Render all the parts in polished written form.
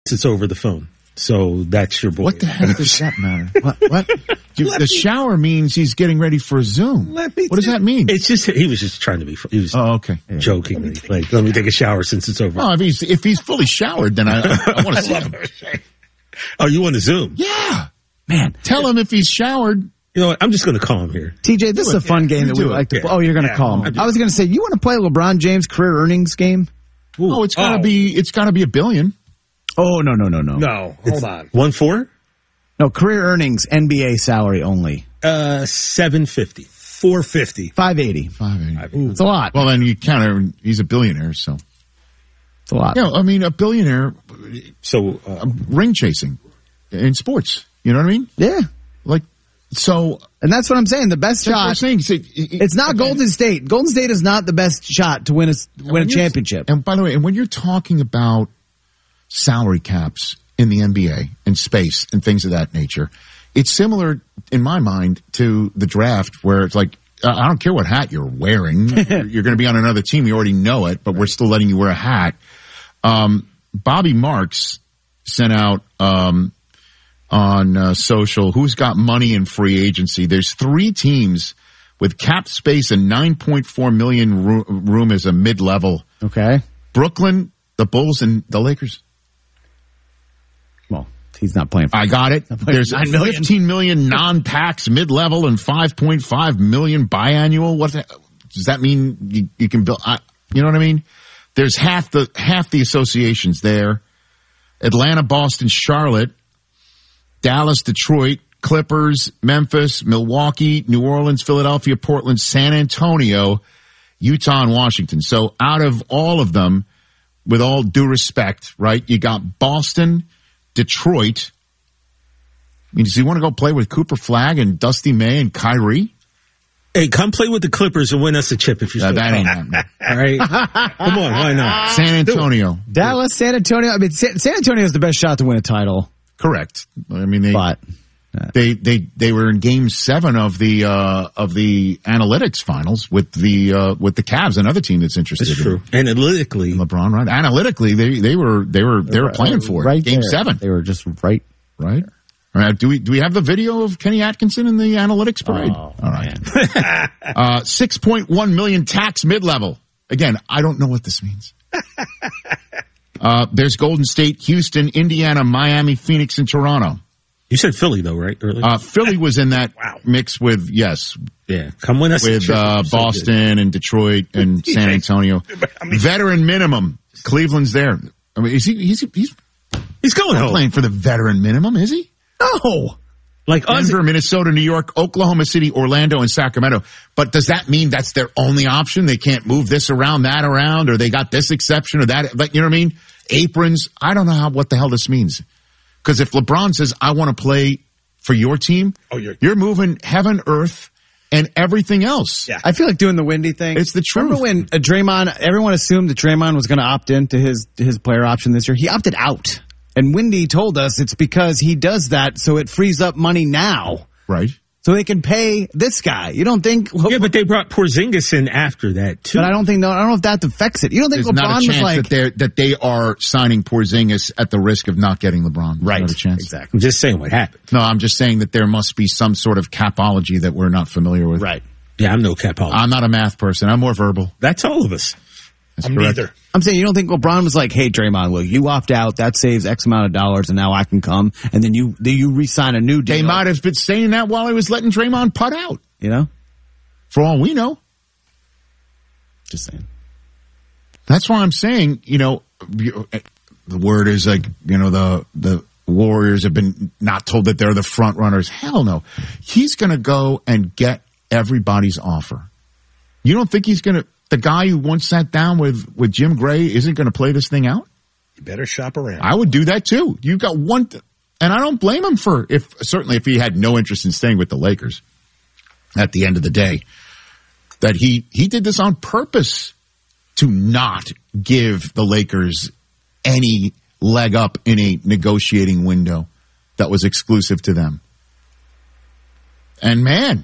It's over the phone. So that's your boy. What the heck does that matter? What? The shower means he's getting ready for a Zoom. What does that mean? It's just, he was just trying to be, he was okay. Jokingly. Like, let me take a shower since it's over. Oh, if he's fully showered, then I want to see him. Oh, you want to Zoom? Yeah. Man, tell him if he's showered. You know what? I'm just going to call him here. TJ, this is a fun game that we like to play. Oh, you're going to call him. I was going to say, you want to play LeBron James career earnings game? Ooh. Oh, it's got to be $1 billion. Oh, no. No, hold on. 1-4? No, career earnings, NBA salary only. 750. 450. 580. 580. It's a lot. Well, then he's a billionaire, so. It's a lot. Yeah, I mean, a billionaire. So, ring chasing in sports. You know what I mean? Yeah. And that's what I'm saying. The best shot. It's not Golden State. Golden State is not the best shot to win a championship. And by the way, and when you're talking about salary caps in the NBA and space and things of that nature, it's similar in my mind to the draft, where it's like, I don't care what hat you're wearing. You're going to be on another team. You already know it, but we're still letting you wear a hat. Bobby Marks sent out on social who's got money in free agency. There's 3 teams with cap space and $9.4 million room as a mid-level. Okay. Brooklyn, the Bulls, and the Lakers. Well, he's not playing. I got it. There's $15 million non-tax mid-level and $5.5 million biannual. What does that mean? You can build. You know what I mean? There's half the associations there. Atlanta, Boston, Charlotte, Dallas, Detroit, Clippers, Memphis, Milwaukee, New Orleans, Philadelphia, Portland, San Antonio, Utah, and Washington. So out of all of them, with all due respect, right, you got Boston, Detroit. I mean, does he want to go play with Cooper Flagg and Dusty May and Kyrie? Hey, come play with the Clippers and win us a chip if you're still that ain't happening. All right? Come on, why not? San Antonio. Dallas, San Antonio. I mean, San Antonio is the best shot to win a title. Correct. I mean, they were in Game 7 of the analytics finals with the Cavs, another team that's interested. That's true. Analytically, LeBron, right? Analytically, they were playing for it. Right Game there. 7. They were just right. All right. Do we have the video of Kenny Atkinson in the analytics parade? Oh, all right. 6.1 million tax mid-level. Again, I don't know what this means. There's Golden State, Houston, Indiana, Miami, Phoenix, and Toronto. You said Philly, though, right? Earlier? Philly was in that mix with, yes. Yeah, come win us with Boston and Detroit and San Antonio. Veteran minimum. Cleveland's there. I mean, he's going home. Playing for the veteran minimum, is he? No. Like Denver, Minnesota, New York, Oklahoma City, Orlando, and Sacramento. But does that mean that's their only option? They can't move this around, that around, or they got this exception or that? Like, you know what I mean? Aprons. I don't know what the hell this means. Because if LeBron says, I want to play for your team, you're moving heaven, earth, and everything else. Yeah. I feel like doing the Windy thing. It's the truth. Remember when Draymond, everyone assumed that Draymond was going to opt into his player option this year? He opted out. And Windy told us it's because he does that so it frees up money now. Right. So they can pay this guy. You don't think? Yeah, but they brought Porzingis in after that too. But I don't know if that affects it. You don't think There's LeBron not a chance was like that they are signing Porzingis at the risk of not getting LeBron? Right. Not a chance. Exactly. I'm just saying what happened. No, I'm just saying that there must be some sort of capology that we're not familiar with. Right. Yeah, I'm no capologist. I'm not a math person. I'm more verbal. That's all of us. That's I'm correct. neither. I'm saying you don't think LeBron was like, hey, Draymond, look, you opt out. That saves X amount of dollars, and now I can come. And then you re-sign a new deal. They might have been saying that while I was letting Draymond putt out. You know? For all we know. Just saying. That's why I'm saying, the word is like, the Warriors have been not told that they're the front runners. Hell no. He's going to go and get everybody's offer. You don't think he's going to... The guy who once sat down with Jim Gray isn't going to play this thing out? You better shop around. I would do that too. You got one, and I don't blame him for certainly if he had no interest in staying with the Lakers at the end of the day, that he did this on purpose to not give the Lakers any leg up in a negotiating window that was exclusive to them. And man,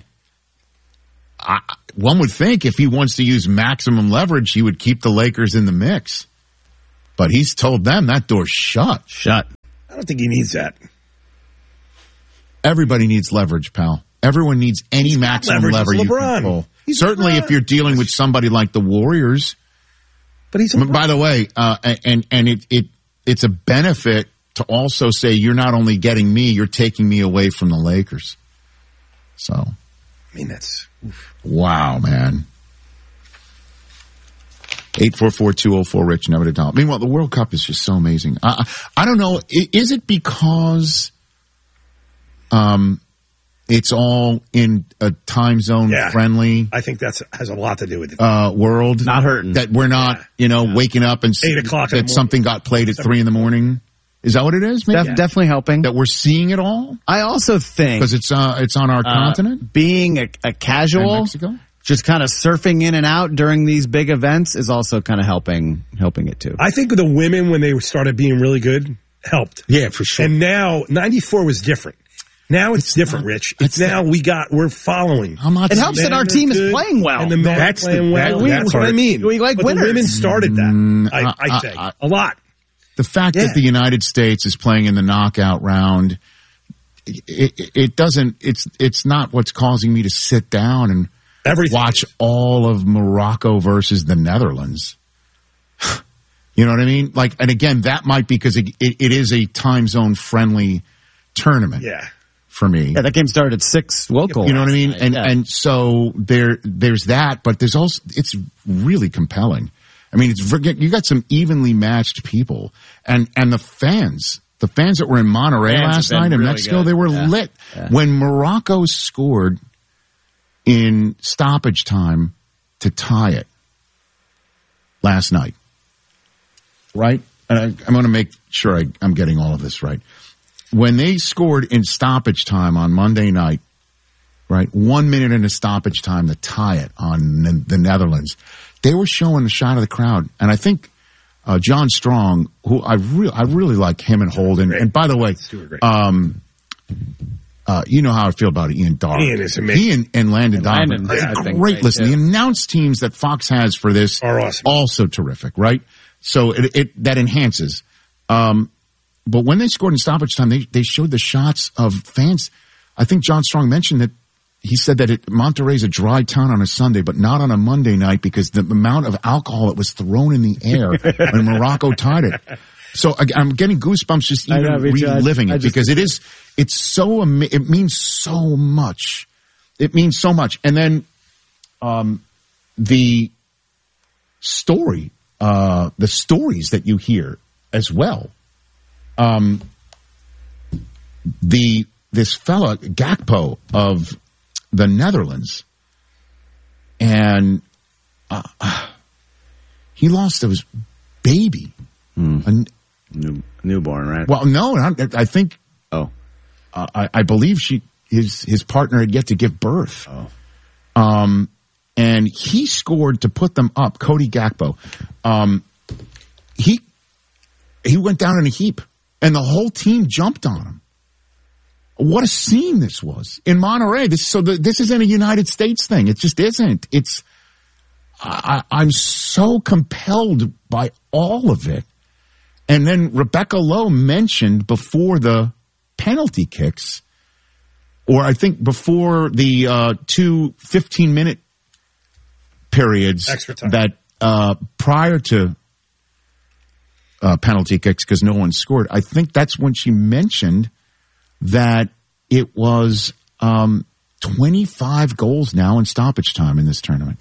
one would think if he wants to use maximum leverage, he would keep the Lakers in the mix. But he's told them that door's shut. Shut. I don't think he needs that. Everybody needs leverage, pal. Everyone needs any maximum lever you can pull. Certainly if you're dealing with somebody like the Warriors. But he's by the way, it's a benefit to also say you're not only getting me, you're taking me away from the Lakers. So, I mean, that's... Wow, man. 844-204-RICH, never to dial. Meanwhile, the World Cup is just so amazing. I don't know. Is it because it's all in a time zone friendly? I think that has a lot to do with it. World. Not hurting. That we're not, waking up and 8 o'clock that something got played at 3 a.m. Is that what it is? Maybe? Definitely helping. That we're seeing it all? I also think... Because it's on our continent? Being a casual... Mexico? Just kind of surfing in and out during these big events is also kind of helping it too. I think the women, when they started being really good, helped. Yeah, for sure. And now, 94 was different. Now it's different, Rich. We're following. It helps that our team is playing well. And the men are playing well. That's what I mean. We like winners. The women started that, I think. A lot. The fact that the United States is playing in the knockout round, it's not what's causing me to sit down and watch all of Morocco versus the Netherlands. You know what I mean? And again, that might be because it is a time zone friendly tournament. Yeah. For me. Yeah, that game started at 6 local. You know what I mean? And so there's that, but there's also, it's really compelling. I mean, you got some evenly matched people and the fans that were in Monterrey last night in Mexico, they were lit. Yeah. When Morocco scored in stoppage time to tie it last night, right? And I'm going to make sure I'm getting all of this right. When they scored in stoppage time on Monday night, right, 1 minute into stoppage time to tie it on the Netherlands, they were showing a shot of the crowd. And I think John Strong, who I really like him and Holden. And by the way, you know how I feel about Ian Dark. Ian is amazing. He and Landon Donovan are great. Listen, the announced teams that Fox has for this are awesome. Also terrific, right? So that enhances. But when they scored in stoppage time, they showed the shots of fans. I think John Strong mentioned that he said that Monterrey's a dry town on a Sunday, but not on a Monday night because the amount of alcohol that was thrown in the air when Morocco tied it. So I'm getting goosebumps just even reliving it because it means so much. It means so much. And then the stories that you hear as well. This fella Gakpo of the Netherlands, and he lost his baby, newborn, right? Well, no, I think. Oh, I believe his partner had yet to give birth. Oh, and he scored to put them up. Cody Gakpo, he went down in a heap. And the whole team jumped on him. What a scene this was in Monterrey. This isn't a United States thing. It just isn't. I'm so compelled by all of it. And then Rebecca Lowe mentioned before the penalty kicks, or I think before the 2 15-minute periods extra time. That prior to penalty kicks because no one scored. I think that's when she mentioned that it was 25 goals now in stoppage time in this tournament.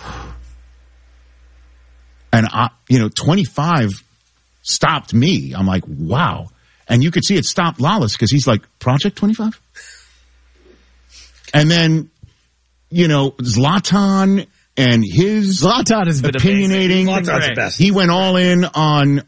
And 25 stopped me. I'm like, wow. And you could see it stopped Lawless because he's like, Project 25? And then, Zlatan and his Zlatan has been opinionating. Zlatan's the best. He went all in on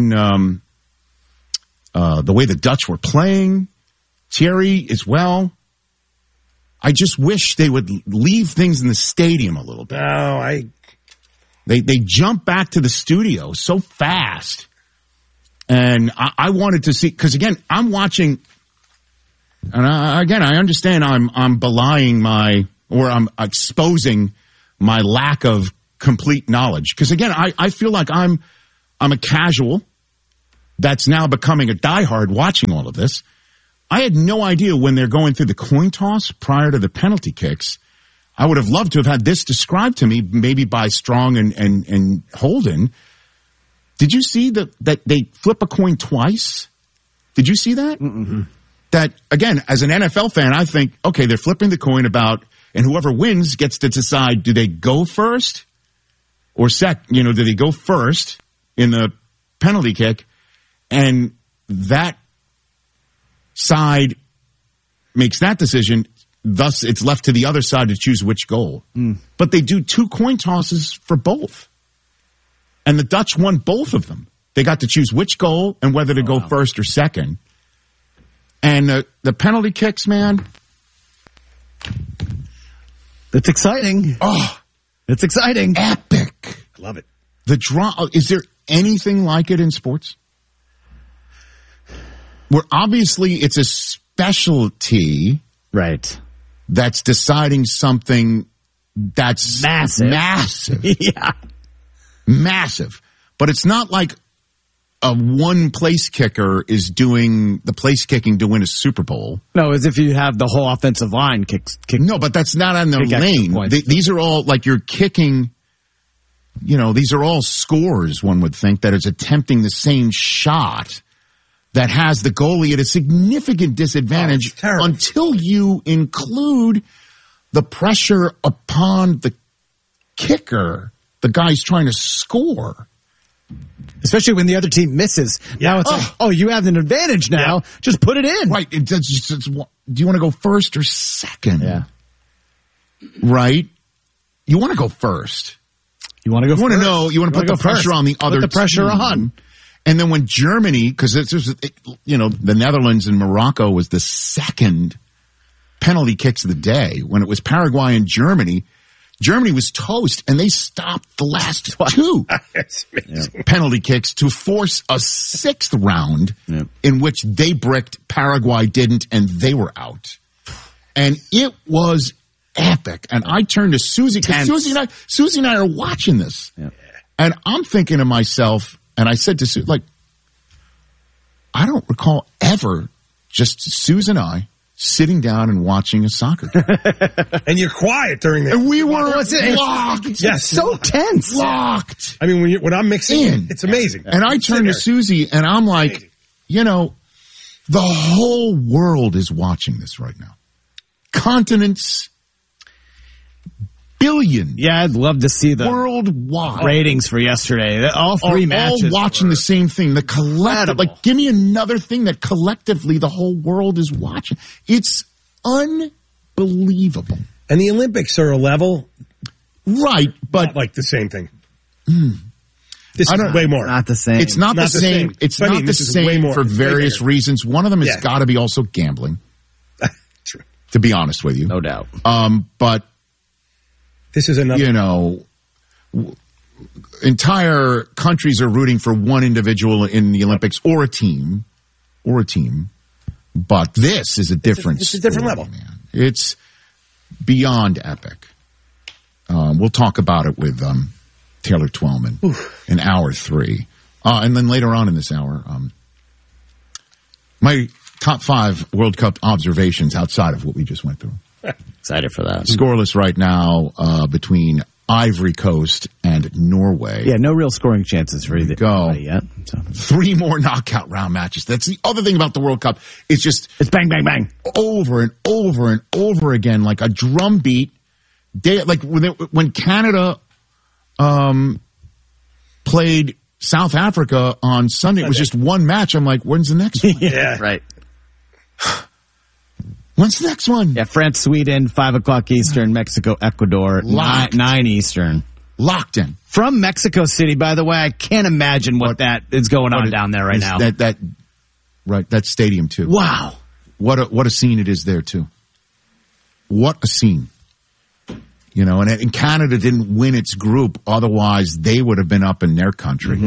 the way the Dutch were playing. Thierry as well. I just wish they would leave things in the stadium a little bit. No, They jump back to the studio so fast. And I wanted to see, because again, I'm watching, and I understand I'm belying I'm exposing my lack of complete knowledge. Because again, I feel like I'm a casual, that's now becoming a diehard watching all of this. I had no idea when they're going through the coin toss prior to the penalty kicks. I would have loved to have had this described to me, maybe by Strong and Holden. Did you see that they flip a coin twice? Did you see that? Mm-hmm. That, again, as an NFL fan, I think, okay, they're flipping the coin about, and whoever wins gets to decide, do they go first or do they go first in the penalty kick? And that side makes that decision. Thus, it's left to the other side to choose which goal. But they do 2 coin tosses for both. And the Dutch won both of them. They got to choose which goal and whether to go first or second. And the penalty kicks, man. It's exciting. Oh, it's exciting. Epic. I love it. The draw. Is there anything like it in sports? Where obviously it's a specialty. Right. That's deciding something that's massive. Yeah. Massive. But it's not like a one place kicker is doing the place kicking to win a Super Bowl. No, as if you have the whole offensive line kick. No, but that's not on the lane. These are all like you're kicking, these are all scores, one would think, that is attempting the same shot that has the goalie at a significant disadvantage until you include the pressure upon the kicker, the guy's trying to score. Especially when the other team misses. Yeah. Now it's like, you have an advantage now. Yeah. Just put it in. Right. Do you want to go first or second? Yeah. Right? You want to go first. You want to go first. You want to put the pressure on the other team. Put the pressure on. And then when Germany, because the Netherlands and Morocco was the second penalty kicks of the day. When it was Paraguay and Germany was toast, and they stopped the last 2 penalty kicks to force a 6th round in which they bricked, Paraguay didn't, and they were out. And it was epic. And I turned to Susie, because Susie and I are watching this. Yeah. And I'm thinking to myself, and I said to Sue, I don't recall ever just Suze and I sitting down and watching a soccer game. And you're quiet during that. And we were locked. Yes. So tense. Locked. I mean, when I'm mixing, it's amazing. And I turned to Susie and I'm like, the whole world is watching this right now. Continents, billions. Yeah, I'd love to see the worldwide ratings for yesterday. All 3 matches. All watching the same thing. The collective, give me another thing that collectively the whole world is watching. It's unbelievable. And the Olympics are a level. Right, but. Not like the same thing. This is way more. Not the same. It's not the same. It's not the same for various reasons. One of them has got to be also gambling. True. To be honest with you. No doubt. But. This is another. Entire countries are rooting for one individual in the Olympics or a team. But this is a different It's a different level. Man. It's beyond epic. We'll talk about it with Taylor Twellman in hour 3. And then later on in this hour, my top 5 World Cup observations outside of what we just went through. Excited for that. Scoreless right now between Ivory Coast and Norway. Yeah, no real scoring chances for either yet. So. 3 more knockout round matches. That's the other thing about the World Cup. It's bang, bang, bang. Over and over and over again, like a drum beat. Like when Canada played South Africa on Sunday, it was just one match. I'm like, when's the next one? Yeah, right. When's the next one? Yeah, France, Sweden, 5 o'clock Eastern, Mexico, Ecuador, 9 Eastern. Locked in. From Mexico City, by the way, I can't imagine what that is going on down there right now. That stadium too. Wow. What a scene it is there too. What a scene. And Canada didn't win its group, otherwise they would have been up in their country.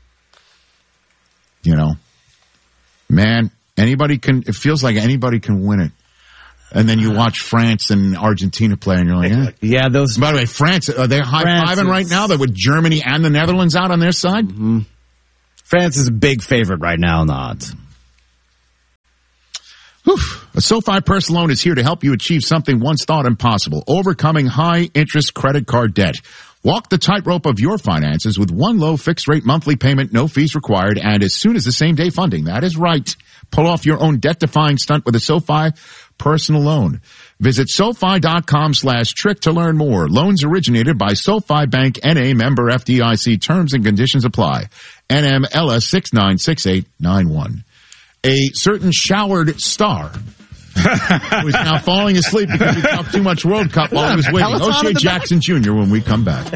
Yeah. Man, it feels like anybody can win it. And then you watch France and Argentina play, and you're like, yeah, those. By the way, France, are they high-fiving right now? That with Germany and the Netherlands out on their side? Mm-hmm. France is a big favorite right now in the odds. A SoFi personal loan is here to help you achieve something once thought impossible, overcoming high-interest credit card debt. Walk the tightrope of your finances with one low fixed-rate monthly payment, no fees required, and as soon as the same-day funding. That is right. Pull off your own debt-defying stunt with a SoFi personal loan. Visit SoFi.com/trick to learn more. Loans originated by SoFi Bank N.A. member FDIC. Terms and conditions apply. NMLS 696891. A certain showered star who is now falling asleep because he talked too much World Cup while he was waiting. O'Shea Jackson Jr. when we come back.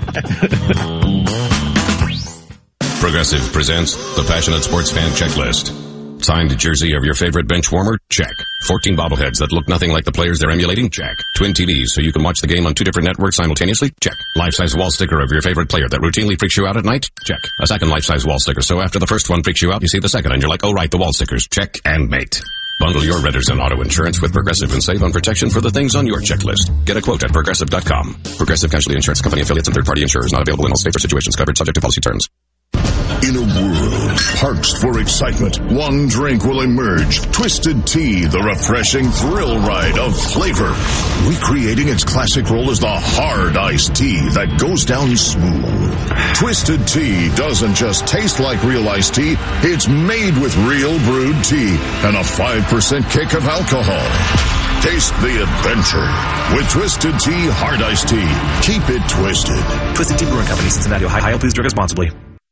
Progressive presents the Passionate Sports Fan Checklist. Signed jersey of your favorite bench warmer? Check. 14 bobbleheads that look nothing like the players they're emulating? Check. Twin TVs so you can watch the game on 2 different networks simultaneously? Check. Life-size wall sticker of your favorite player that routinely freaks you out at night? Check. A second life-size wall sticker so after the first one freaks you out, you see the second and you're like, oh right, the wall stickers. Check and mate. Bundle your renters and auto insurance with Progressive and save on protection for the things on your checklist. Get a quote at Progressive.com. Progressive Casualty Insurance Company affiliates and third-party insurers not available in all states or situations covered subject to policy terms. In a world parched for excitement, one drink will emerge. Twisted Tea, the refreshing thrill ride of flavor. Recreating its classic role as the hard iced tea that goes down smooth. Twisted Tea doesn't just taste like real iced tea, it's made with real brewed tea and a 5% kick of alcohol. Taste the adventure with Twisted Tea Hard Iced Tea. Keep it twisted. Twisted Tea Brewing Company, Cincinnati, Ohio. Please drink responsibly.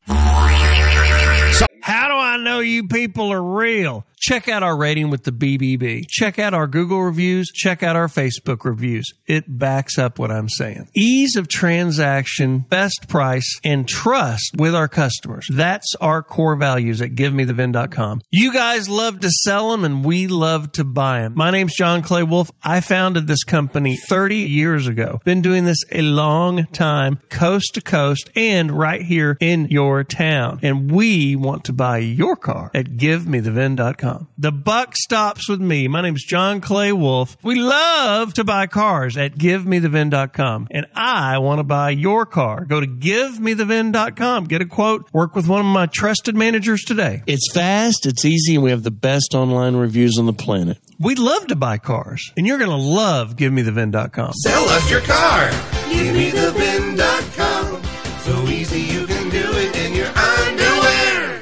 How do I know you people are real? Check out our rating with the BBB. Check out our Google reviews. Check out our Facebook reviews. It backs up what I'm saying. Ease of transaction, best price, and trust with our customers. That's our core values at GiveMeTheVin.com. You guys love to sell them, and we love to buy them. My name's John Clay Wolf. I founded this company 30 years ago. Been doing this a long time, coast to coast, and right here in your town. And we want to buy your car at GiveMeTheVin.com. The buck stops with me. My name's John Clay Wolf. We love to buy cars at GiveMeTheVin.com. And I want to buy your car. Go to GiveMeTheVin.com. Get a quote. Work with one of my trusted managers today. It's fast, it's easy, and we have the best online reviews on the planet. We love to buy cars. And you're going to love GiveMeTheVin.com. Sell us your car. GiveMeTheVin.com. So easy you can do it in your underwear.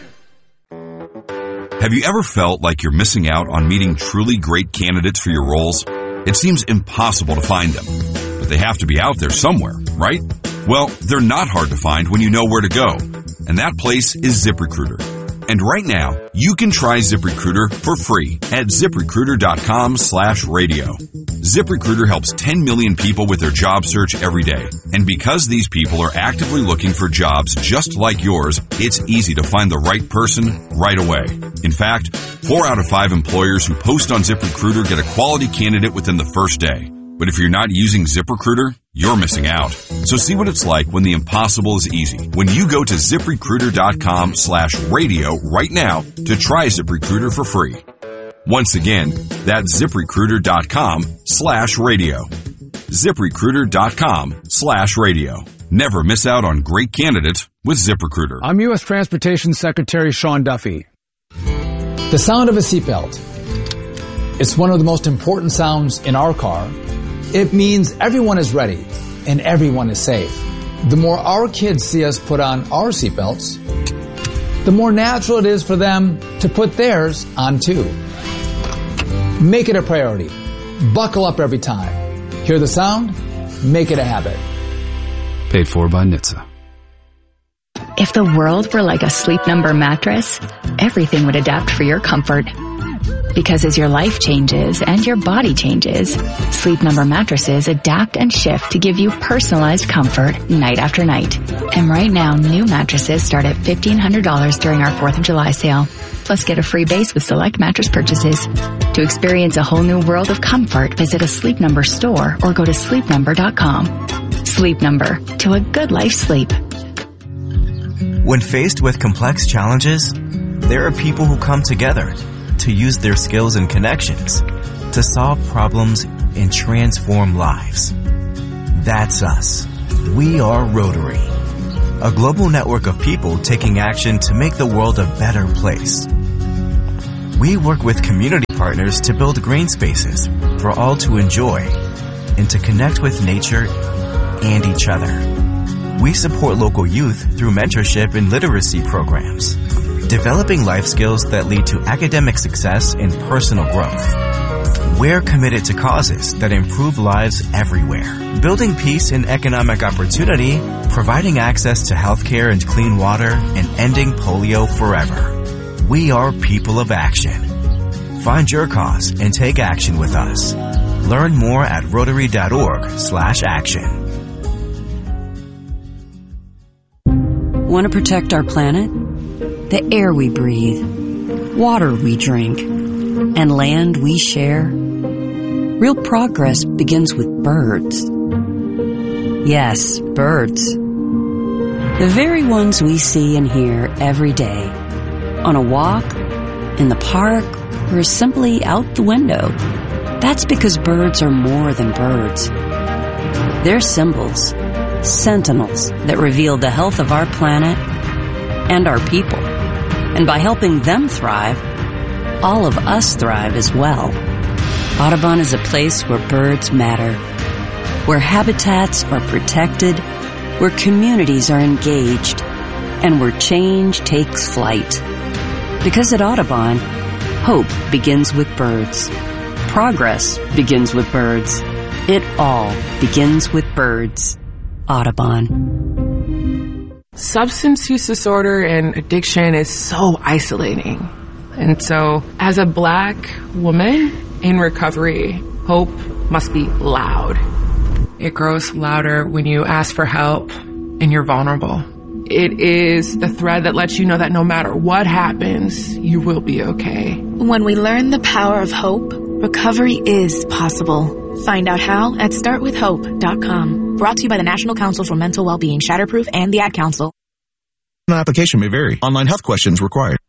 Have you ever felt like you're missing out on meeting truly great candidates for your roles? It seems impossible to find them, but they have to be out there somewhere, right? Well, they're not hard to find when you know where to go, and that place is ZipRecruiter. And right now, you can try ZipRecruiter for free at ZipRecruiter.com/radio. ZipRecruiter helps 10 million people with their job search every day. And because these people are actively looking for jobs just like yours, it's easy to find the right person right away. In fact, 4 out of 5 employers who post on ZipRecruiter get a quality candidate within the first day. But if you're not using ZipRecruiter, you're missing out. So see what it's like when the impossible is easy. When you go to ZipRecruiter.com/radio right now to try ZipRecruiter for free. Once again, that's ZipRecruiter.com/radio. ZipRecruiter.com/radio. Never miss out on great candidates with ZipRecruiter. I'm U.S. Transportation Secretary Sean Duffy. The sound of a seatbelt. It's one of the most important sounds in our car. It means everyone is ready and everyone is safe. The more our kids see us put on our seatbelts, the more natural it is for them to put theirs on too. Make it a priority. Buckle up every time. Hear the sound? Make it a habit. Paid for by NHTSA. If the world were like a Sleep Number mattress, everything would adapt for your comfort. Because as your life changes and your body changes, Sleep Number mattresses adapt and shift to give you personalized comfort night after night. And right now, new mattresses start at $1,500 during our 4th of July sale. Plus, get a free base with select mattress purchases. To experience a whole new world of comfort, visit a Sleep Number store or go to sleepnumber.com. Sleep Number, to a good life's sleep. When faced with complex challenges, there are people who come together to use their skills and connections to solve problems and transform lives. That's us. We are Rotary. a global network of people taking action to make the world a better place. We work with community partners to build green spaces for all to enjoy and to connect with nature and each other. We support local youth through mentorship and literacy programs, developing life skills that lead to academic success and personal growth. We're committed to causes that improve lives everywhere, building peace and economic opportunity, providing access to healthcare and clean water, and ending polio forever. We are people of action. Find your cause and take action with us. Learn more at Rotary.org/action. Want to protect our planet? The air we breathe, water we drink, and land we share? Real progress begins with birds. Yes, birds. The very ones we see and hear every day. On a walk, in the park, or simply out the window. That's because birds are more than birds. They're symbols, sentinels that reveal the health of our planet and our people. And by helping them thrive, all of us thrive as well. Audubon is a place where birds matter, where habitats are protected, where communities are engaged, and where change takes flight. Because at Audubon, hope begins with birds. Progress begins with birds. It all begins with birds. Audubon. Substance use disorder and addiction is so isolating. And so, as a Black woman in recovery, hope must be loud. It grows louder when you ask for help and you're vulnerable. It is the thread that lets you know that no matter what happens, you will be okay. When we learn the power of hope, recovery is possible. Find out how at startwithhope.com. Brought to you by the National Council for Mental Wellbeing, Shatterproof, and the Ad Council. Application may vary. Online health questions required.